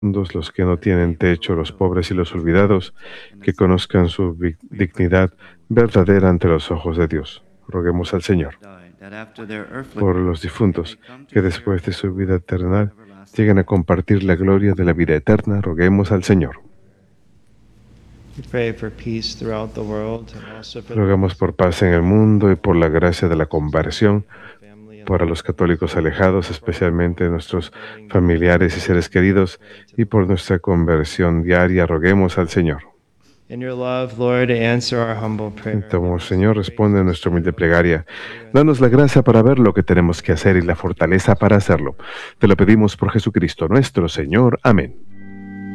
los que no tienen techo, los pobres y los olvidados, que conozcan su dignidad verdadera ante los ojos de Dios. Roguemos al Señor. Por los difuntos, que después de su vida terrenal lleguen a compartir la gloria de la vida eterna, roguemos al Señor. Rogamos por paz en el mundo y por la gracia de la conversión, para los católicos alejados, especialmente nuestros familiares y seres queridos, y por nuestra conversión diaria, roguemos al Señor. Entonces, Señor, responde a nuestra humilde plegaria. Danos la gracia para ver lo que tenemos que hacer y la fortaleza para hacerlo. Te lo pedimos por Jesucristo nuestro Señor. Amén.